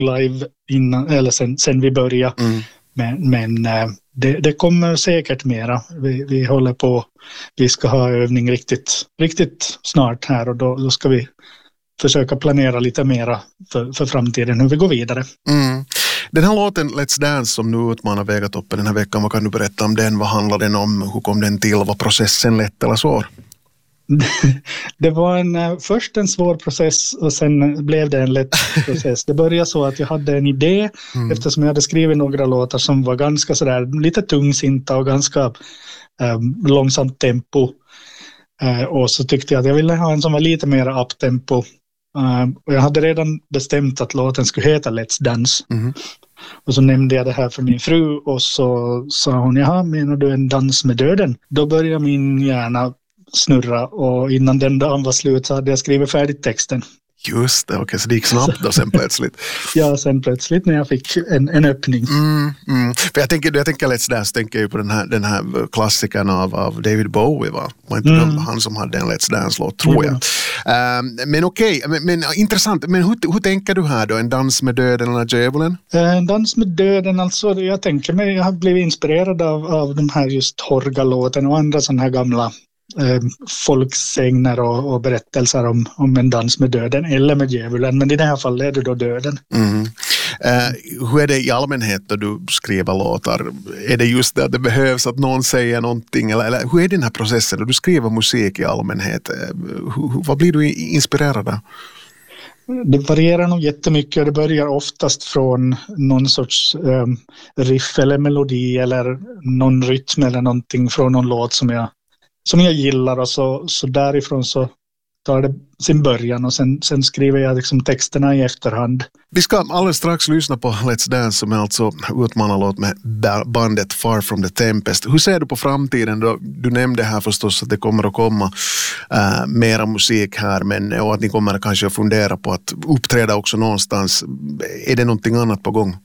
live innan, eller sen vi började. Men det kommer säkert mera. Vi håller på. Vi ska ha övning riktigt snart här, och då ska vi försöka planera lite mera för framtiden, hur vi går vidare. Den här låten Let's Dance som nu utmanar Vegatoppen den här veckan, vad kan du berätta om den? Vad handlar den om? Hur kom den till? Var processen lätt eller svår? Det var först en svår process och sen blev det en lätt process. Det började så att jag hade en idé eftersom jag hade skrivit några låtar som var ganska sådär lite tungsinta och ganska långsamt tempo. Och så tyckte jag att jag ville ha en som var lite mer uptempo. Och jag hade redan bestämt att låten skulle heta Let's Dance. Och så nämnde jag det här för min fru och så sa hon, jaha, menar du en dans med döden? Då började min hjärna snurra, och innan den dagen var slut så hade jag skrivit färdigt texten. Just det, okej, så det gick snabbt då sen plötsligt. Ja, sen plötsligt när jag fick en öppning. För jag tänker Let's Dance, tänker ju på den här klassikern av David Bowie, va? Var inte han som hade en Let's Dance-låt, tror jag. Men okej, men intressant. Men hur tänker du här då? En dans med döden eller djävulen? En dans med döden, alltså jag tänker mig, jag har blivit inspirerad av de här just Horga-låten och andra sådana här gamla folksägner och berättelser om en dans med döden eller med djävulen, men i det här fallet är det då döden. Hur är det i allmänhet då du skriver låtar? Är det just det att det behövs att någon säger någonting, eller hur är den här processen då du skriver musik i allmänhet? Vad blir du inspirerad av? Det varierar nog jättemycket, och det börjar oftast från någon sorts riff eller melodi eller någon rytm eller någonting från någon låt som jag gillar, och så därifrån så tar det sin början, och sen skriver jag liksom texterna i efterhand. Vi ska alldeles strax lyssna på Let's Dance som är alltså utmanarlåt med bandet Far From The Tempest. Hur ser du på framtiden då? Du nämnde här förstås att det kommer att komma mera musik här, och att ni kommer kanske att fundera på att uppträda också någonstans. Är det någonting annat på gång?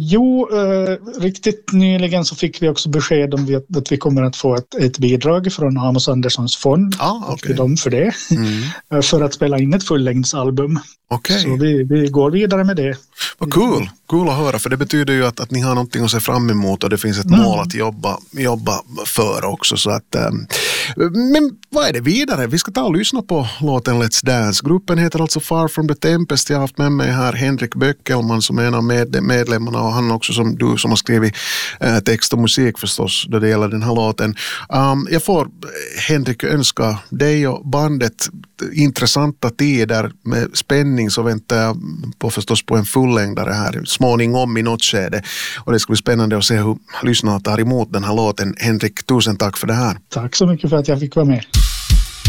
Riktigt nyligen så fick vi också besked om att vi kommer att få ett bidrag från Amos Anderssons fond. Okay. Till dem för det. För att spela in ett fullängdsalbum. Okay. Så vi går vidare med det. Vad cool att höra, för det betyder ju att ni har någonting att se fram emot, och det finns ett mål att jobba för också. Så att, men vad är det vidare? Vi ska ta och lyssna på låten Let's Dance. Gruppen heter alltså Far From The Tempest. Jag har haft med mig här Henrik Böckelman som är en av medlemmarna, och han också som har skrivit text och musik förstås då det gäller den här låten. Jag får, Henrik, önska dig och bandet intressanta tider med spänning, så väntar jag förstås på en fullängdare här småningom i något skede, och det ska bli spännande att se hur lyssnarna tar emot den här låten. Henrik, tusen tack för det här. Tack så mycket för att jag fick vara med.